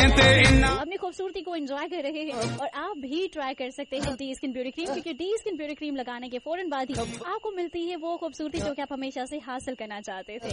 अपनी खूबसूरती को एंजॉय कर रहे हैं और आप भी ट्राई कर सकते हैं डी स्किन ब्यूटी क्रीम, क्योंकि डी स्किन ब्यूटी क्रीम लगाने के फौरन बाद ही आपको मिलती है वो खूबसूरती जो कि आप हमेशा से हासिल करना चाहते थे।